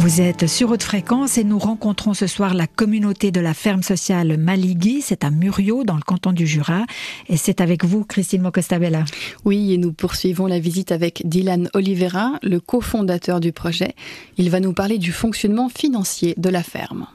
Vous êtes sur Haute Fréquence et nous rencontrons ce soir la communauté de la ferme sociale Maligui. C'est à Muriot, dans le canton du Jura. Et c'est avec vous, Christine Mocostabella. Oui, et nous poursuivons la visite avec Dylan Oliveira, le cofondateur du projet. Il va nous parler du fonctionnement financier de la ferme.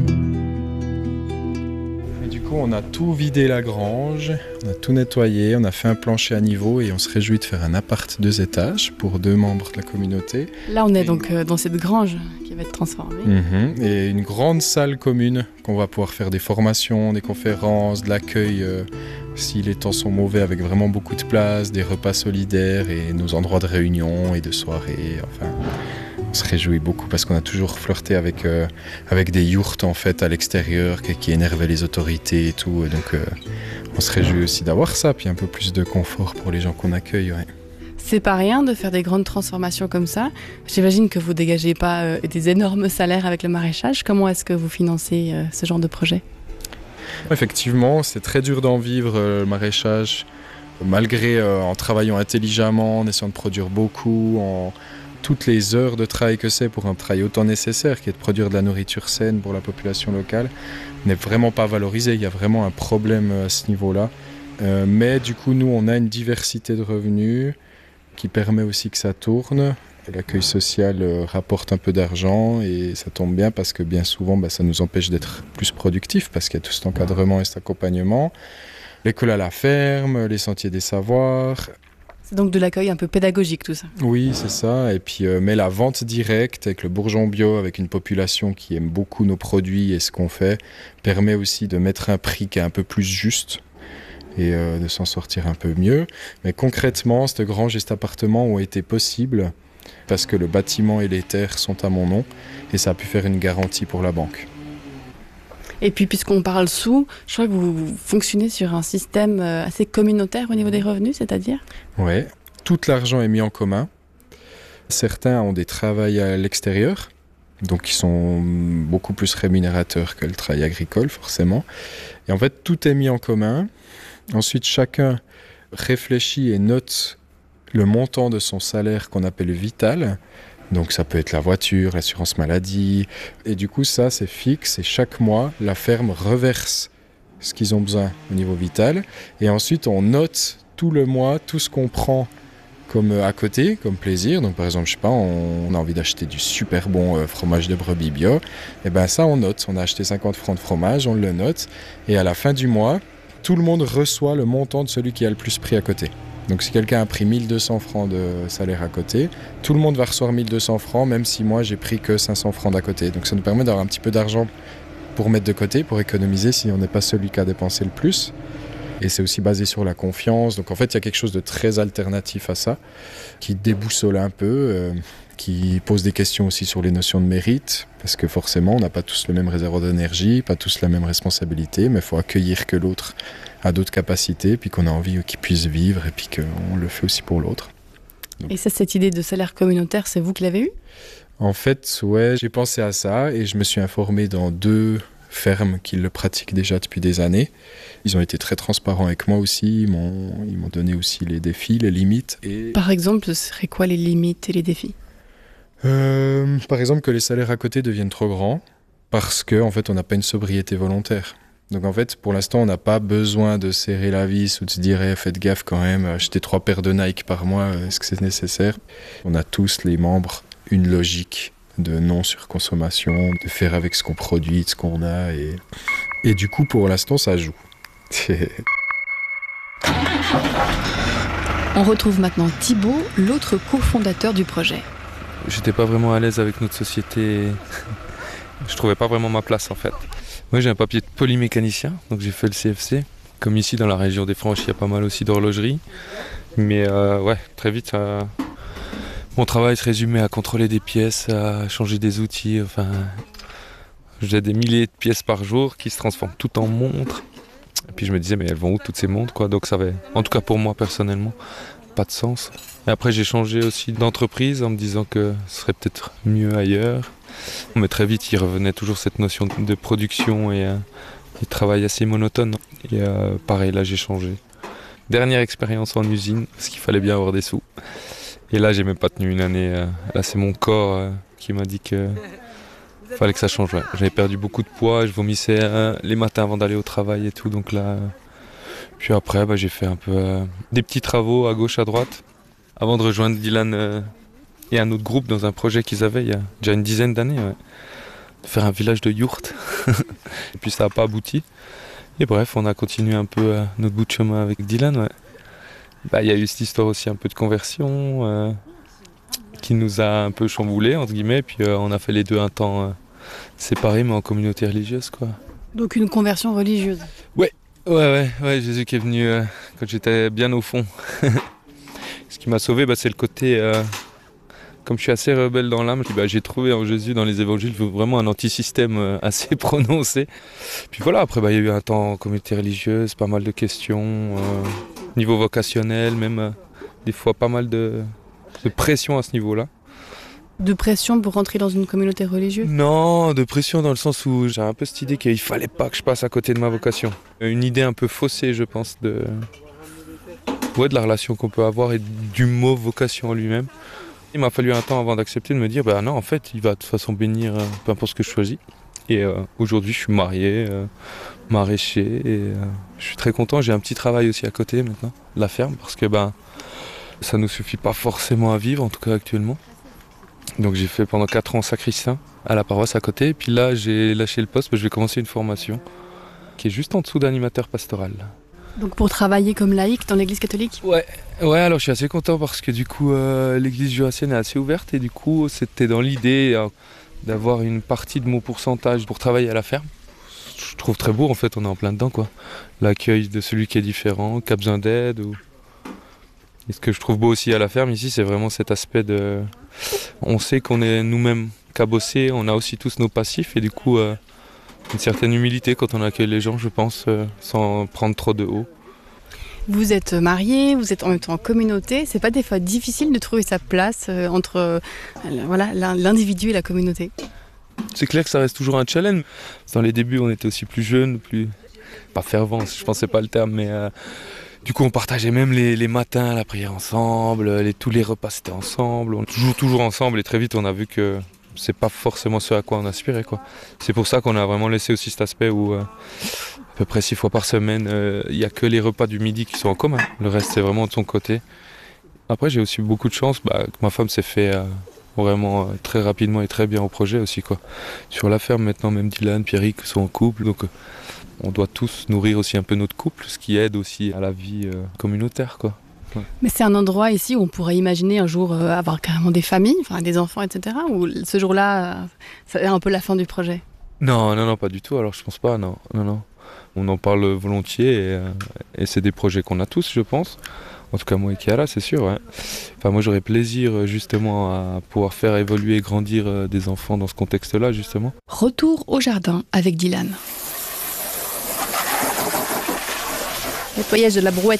Du coup, on a tout vidé la grange, on a tout nettoyé, on a fait un plancher à niveau et on se réjouit de faire un appart 2 étages pour 2 membres de la communauté. Là, on est donc dans cette grange qui va être transformée. Et une grande salle commune qu'on va pouvoir faire des formations, des conférences, de l'accueil si les temps sont mauvais, avec vraiment beaucoup de place, des repas solidaires et nos endroits de réunion et de soirée. Enfin, on se réjouit beaucoup parce qu'on a toujours flirté avec des yourtes en fait à l'extérieur qui énervaient les autorités et tout. Et donc on se réjouit aussi d'avoir ça, puis un peu plus de confort pour les gens qu'on accueille. Ouais. C'est pas rien de faire des grandes transformations comme ça. J'imagine que vous dégagez pas des énormes salaires avec le maraîchage. Comment est-ce que vous financez ce genre de projet ? Effectivement, c'est très dur d'en vivre le maraîchage, malgré en travaillant intelligemment, en essayant de produire beaucoup, en toutes les heures de travail que c'est pour un travail autant nécessaire qui est de produire de la nourriture saine pour la population locale, n'est vraiment pas valorisé. Il y a vraiment un problème à ce niveau-là. Mais du coup, nous, on a une diversité de revenus qui permet aussi que ça tourne. Et l'accueil social rapporte un peu d'argent et ça tombe bien parce que bien souvent, ça nous empêche d'être plus productifs parce qu'il y a tout cet encadrement et cet accompagnement. L'école à la ferme, les sentiers des savoirs. C'est donc de l'accueil un peu pédagogique tout ça. Oui, c'est ça. Et puis, mais la vente directe avec le bourgeon bio, avec une population qui aime beaucoup nos produits et ce qu'on fait, permet aussi de mettre un prix qui est un peu plus juste et de s'en sortir un peu mieux. Mais concrètement, cette grange et cet appartement ont été possibles parce que le bâtiment et les terres sont à mon nom et ça a pu faire une garantie pour la banque. Et puis, puisqu'on parle sous, je crois que vous fonctionnez sur un système assez communautaire au niveau des revenus, c'est-à-dire ? Oui, tout l'argent est mis en commun. Certains ont des travails à l'extérieur, donc qui sont beaucoup plus rémunérateurs que le travail agricole, forcément. Et en fait, tout est mis en commun. Ensuite, chacun réfléchit et note le montant de son salaire qu'on appelle vital. Donc ça peut être la voiture, l'assurance maladie. Et du coup, ça, c'est fixe. Et chaque mois, la ferme reverse ce qu'ils ont besoin au niveau vital. Et ensuite, on note tout le mois, tout ce qu'on prend comme à côté, comme plaisir. Donc par exemple, je sais pas, on a envie d'acheter du super bon fromage de brebis bio. Et ben ça, on note. On a acheté 50 francs de fromage, on le note. Et à la fin du mois, tout le monde reçoit le montant de celui qui a le plus pris à côté. Donc si quelqu'un a pris 1200 francs de salaire à côté, tout le monde va recevoir 1200 francs, même si moi j'ai pris que 500 francs d'à côté. Donc ça nous permet d'avoir un petit peu d'argent pour mettre de côté, pour économiser si on n'est pas celui qui a dépensé le plus. Et c'est aussi basé sur la confiance. Donc en fait, il y a quelque chose de très alternatif à ça, qui déboussole un peu, qui pose des questions aussi sur les notions de mérite, parce que forcément, on n'a pas tous le même réservoir d'énergie, pas tous la même responsabilité, mais il faut accueillir que l'autre a d'autres capacités, puis qu'on a envie qu'il puisse vivre, et puis qu'on le fait aussi pour l'autre. Donc. Et ça, cette idée de salaire communautaire, c'est vous qui l'avez eue ? En fait, ouais, j'ai pensé à ça, et je me suis informé dans 2 fermes qui le pratiquent déjà depuis des années. Ils ont été très transparents avec moi aussi, ils m'ont donné aussi les défis, les limites. Et... Par exemple, ce seraient quoi les limites et les défis ? Par exemple, que les salaires à côté deviennent trop grands, parce qu'en fait, on n'a pas une sobriété volontaire. Donc en fait, pour l'instant, on n'a pas besoin de serrer la vis ou de se dire faites gaffe quand même, acheter 3 paires de Nike par mois, est-ce que c'est nécessaire ? On a tous, les membres, une logique de non-surconsommation, de faire avec ce qu'on produit, de ce qu'on a. Et du coup, pour l'instant, ça joue. On retrouve maintenant Thibaut, l'autre cofondateur du projet. J'étais pas vraiment à l'aise avec notre société. Je trouvais pas vraiment ma place en fait. Moi j'ai un papier de polymécanicien, donc j'ai fait le CFC. Comme ici dans la région des Franches, il y a pas mal aussi d'horlogerie. Mais ouais, très vite, mon travail se résumait à contrôler des pièces, à changer des outils. Enfin, j'ai des milliers de pièces par jour qui se transforment toutes en montres. Et puis je me disais, mais elles vont où toutes ces montres quoi ? Donc ça avait, en tout cas pour moi personnellement, pas de sens. Et après j'ai changé aussi d'entreprise en me disant que ce serait peut-être mieux ailleurs. Mais très vite il revenait toujours cette notion de production et travail assez monotone. Et pareil là j'ai changé. Dernière expérience en usine, parce qu'il fallait bien avoir des sous. Et là, j'ai même pas tenu une année. Là, c'est mon corps qui m'a dit que fallait que ça change. Ouais. J'avais perdu beaucoup de poids, je vomissais les matins avant d'aller au travail et tout. Donc là, puis après, j'ai fait un peu des petits travaux à gauche, à droite, avant de rejoindre Dylan et un autre groupe dans un projet qu'ils avaient il y a déjà une dizaine d'années. Ouais. De faire un village de yourtes. Et puis ça n'a pas abouti. Et bref, on a continué un peu notre bout de chemin avec Dylan. Ouais. Il y a eu cette histoire aussi un peu de conversion qui nous a un peu chamboulés, entre guillemets. Puis on a fait les deux un temps séparés, mais en communauté religieuse, quoi. Donc une conversion religieuse. Ouais, Jésus qui est venu quand j'étais bien au fond. Ce qui m'a sauvé, c'est le côté... Comme je suis assez rebelle dans l'âme, j'ai trouvé en Jésus, dans les évangiles, vraiment un anti-système assez prononcé. Puis voilà, après, il y a eu un temps en communauté religieuse, pas mal de questions, niveau vocationnel, même des fois pas mal de pression à ce niveau-là. De pression pour rentrer dans une communauté religieuse ? Non, de pression dans le sens où j'ai un peu cette idée qu'il fallait pas que je passe à côté de ma vocation. Une idée un peu faussée, je pense, de la relation qu'on peut avoir et du mot vocation en lui-même. Il m'a fallu un temps avant d'accepter de me dire non, en fait, il va de toute façon bénir peu importe ce que je choisis. Et aujourd'hui, je suis marié, maraîcher, et je suis très content. J'ai un petit travail aussi à côté maintenant, la ferme, parce que ça ne nous suffit pas forcément à vivre, en tout cas actuellement. Donc j'ai fait pendant 4 ans sacristain à la paroisse à côté. Et puis là, j'ai lâché le poste, je vais commencer une formation qui est juste en dessous d'animateur pastoral. Donc pour travailler comme laïc dans l'église catholique ? Ouais, alors je suis assez content parce que du coup l'église jurassienne est assez ouverte et du coup c'était dans l'idée d'avoir une partie de mon pourcentage pour travailler à la ferme. Je trouve très beau en fait, on est en plein dedans quoi. L'accueil de celui qui est différent, qui a besoin d'aide. Et ce que je trouve beau aussi à la ferme ici, c'est vraiment cet aspect de... On sait qu'on est nous-mêmes cabossés, on a aussi tous nos passifs et du coup... une certaine humilité quand on accueille les gens, je pense, sans prendre trop de haut. Vous êtes marié, vous êtes en même temps en communauté. C'est pas des fois difficile de trouver sa place entre l'individu et la communauté ? C'est clair que ça reste toujours un challenge. Dans les débuts, on était aussi plus jeunes, pas fervents, je pense que c'est pas le terme, mais du coup, on partageait même les matins, la prière ensemble, tous les repas c'était ensemble. On toujours ensemble et très vite, on a vu que c'est pas forcément ce à quoi on aspirait, quoi. C'est pour ça qu'on a vraiment laissé aussi cet aspect où à peu près 6 fois par semaine, il n'y a que les repas du midi qui sont en commun. Le reste, c'est vraiment de son côté. Après, j'ai aussi beaucoup de chance que ma femme s'est fait vraiment très rapidement et très bien au projet aussi, quoi. Sur la ferme, maintenant, même Dylan, Pierrick sont en couple. Donc, on doit tous nourrir aussi un peu notre couple, ce qui aide aussi à la vie communautaire, quoi. Ouais. Mais c'est un endroit ici où on pourrait imaginer un jour avoir carrément des familles, des enfants, etc. Ou ce jour-là, c'est un peu la fin du projet ? Non, pas du tout. Alors je pense pas, non. On en parle volontiers et c'est des projets qu'on a tous, je pense. En tout cas, moi et Chiara, c'est sûr. Ouais. Enfin, moi, j'aurais plaisir justement à pouvoir faire évoluer et grandir des enfants dans ce contexte-là, justement. Retour au jardin avec Dylan. Nettoyage de la brouette.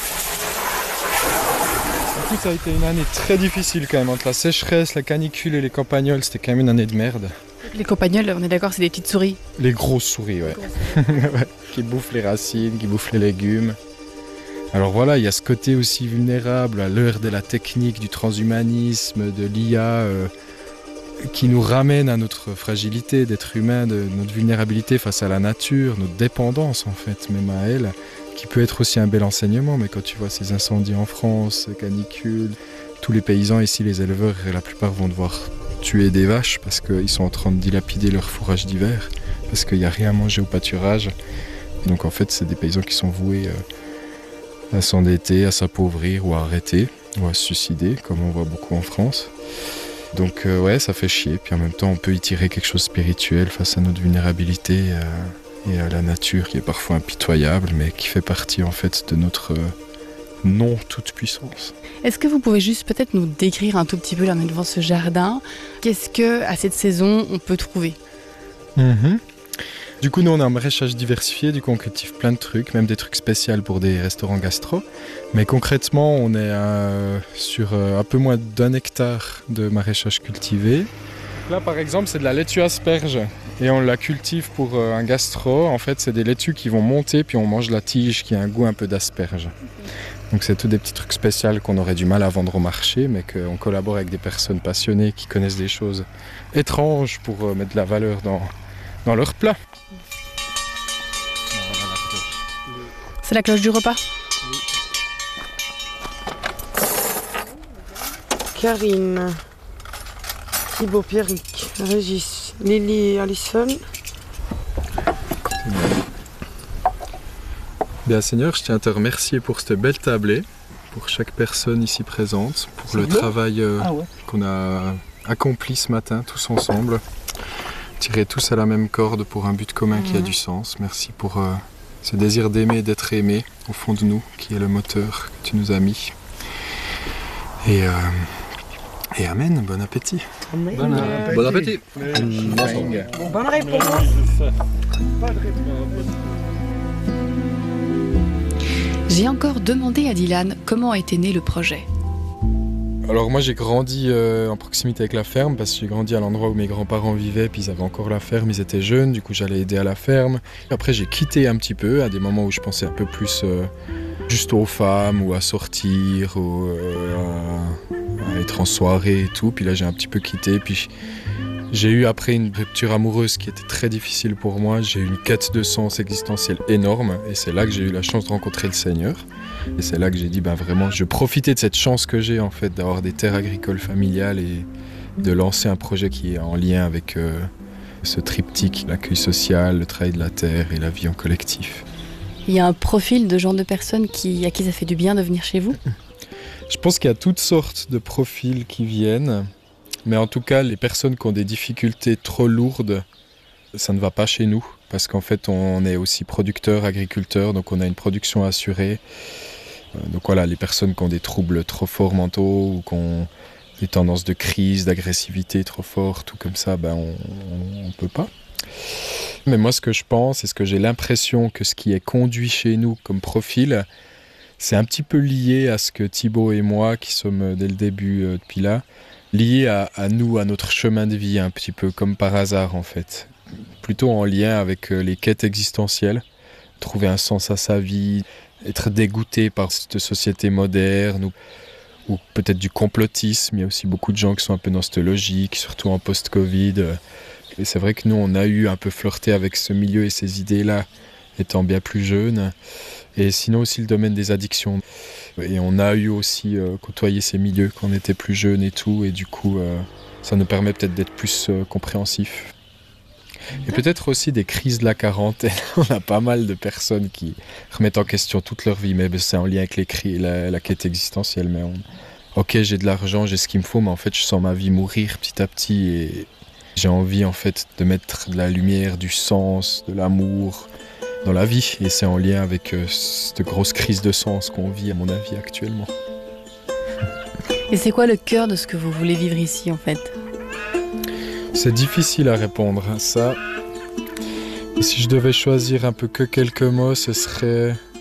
Ça a été une année très difficile quand même, entre la sécheresse, la canicule et les campagnols, c'était quand même une année de merde. Les campagnols, on est d'accord, c'est des petites souris. Les grosses souris, ouais. Qui bouffent les racines, qui bouffent les légumes. Alors voilà, il y a ce côté aussi vulnérable à l'heure de la technique, du transhumanisme, de l'IA, qui nous ramène à notre fragilité d'être humain, de notre vulnérabilité face à la nature, notre dépendance en fait, même à elle. Qui peut être aussi un bel enseignement, mais quand tu vois ces incendies en France, canicules, tous les paysans ici, les éleveurs, la plupart vont devoir tuer des vaches parce qu'ils sont en train de dilapider leur fourrage d'hiver, parce qu'il n'y a rien à manger au pâturage. Et donc en fait, c'est des paysans qui sont voués à s'endetter, à s'appauvrir ou à arrêter, ou à se suicider, comme on voit beaucoup en France. Donc ouais, ça fait chier, puis en même temps, on peut y tirer quelque chose de spirituel face à notre vulnérabilité et à la nature qui est parfois impitoyable, mais qui fait partie en fait de notre non-toute-puissance. Est-ce que vous pouvez juste peut-être nous décrire un tout petit peu, là on est devant ce jardin, qu'est-ce qu'à cette saison on peut trouver ? Du coup, nous on a un maraîchage diversifié, du coup on cultive plein de trucs, même des trucs spéciaux pour des restaurants gastro. Mais concrètement, on est sur un peu moins d'1 hectare de maraîchage cultivé. Là par exemple, c'est de la laitue asperge. Et on la cultive pour un gastro. En fait, c'est des laitues qui vont monter, puis on mange la tige qui a un goût un peu d'asperge. Donc c'est tous des petits trucs spéciaux qu'on aurait du mal à vendre au marché, mais qu'on collabore avec des personnes passionnées qui connaissent des choses étranges pour mettre de la valeur dans leur plat. C'est la cloche du repas. Karine, Thibaut, Pierrick, Régis, Lily et Alison. Bien Seigneur, je tiens à te remercier pour cette belle tablée, pour chaque personne ici présente, pour le travail qu'on a accompli ce matin tous ensemble. Tirer tous à la même corde pour un but commun qui a du sens. Merci pour ce désir d'aimer et d'être aimé au fond de nous, qui est le moteur que tu nous as mis. Et amen, bon appétit. Amen. Bon appétit. Bonne réponse. J'ai encore demandé à Dylan comment était né le projet. Alors moi j'ai grandi en proximité avec la ferme parce que j'ai grandi à l'endroit où mes grands-parents vivaient, puis ils avaient encore la ferme, ils étaient jeunes, du coup j'allais aider à la ferme. Après j'ai quitté un petit peu à des moments où je pensais un peu plus juste aux femmes ou à sortir ou à être en soirée et tout. Puis là j'ai un petit peu quitté, puis j'ai eu après une rupture amoureuse qui était très difficile pour moi. J'ai eu une quête de sens existentiel énorme et c'est là que j'ai eu la chance de rencontrer le Seigneur. Et c'est là que j'ai dit, vraiment, je profitais de cette chance que j'ai en fait d'avoir des terres agricoles familiales et de lancer un projet qui est en lien avec ce triptyque, l'accueil social, le travail de la terre et la vie en collectif. Il y a un profil de genre de personnes à qui ça fait du bien de venir chez vous? Je pense qu'il y a toutes sortes de profils qui viennent, mais en tout cas, les personnes qui ont des difficultés trop lourdes, ça ne va pas chez nous, parce qu'en fait, on est aussi producteurs, agriculteurs, donc on a une production assurée. Donc voilà, les personnes qui ont des troubles trop forts mentaux ou qui ont des tendances de crise, d'agressivité trop fortes, tout comme ça, on peut pas. Mais moi, ce que je pense et ce que j'ai l'impression que ce qui est conduit chez nous comme profil, c'est un petit peu lié à ce que Thibaut et moi, qui sommes dès le début depuis là, lié à nous, à notre chemin de vie, un petit peu comme par hasard en fait. Plutôt en lien avec les quêtes existentielles, trouver un sens à sa vie, être dégoûté par cette société moderne ou peut-être du complotisme. Il y a aussi beaucoup de gens qui sont un peu dans cette logique, surtout en post-Covid. Et c'est vrai que nous, on a eu un peu flirté avec ce milieu et ces idées-là, étant bien plus jeunes. Et sinon aussi le domaine des addictions. Et on a eu aussi côtoyé ces milieux quand on était plus jeunes et tout. Et du coup, ça nous permet peut-être d'être plus compréhensifs. Et peut-être aussi des crises de la quarantaine. On a pas mal de personnes qui remettent en question toute leur vie, mais c'est en lien avec la quête existentielle. Mais ok, j'ai de l'argent, j'ai ce qu'il me faut, mais en fait, je sens ma vie mourir petit à petit et j'ai envie en fait de mettre de la lumière, du sens, de l'amour dans la vie. Et c'est en lien avec cette grosse crise de sens qu'on vit, à mon avis, actuellement. Et c'est quoi le cœur de ce que vous voulez vivre ici, en fait? C'est difficile à répondre à ça. Et si je devais choisir un peu que quelques mots, ce serait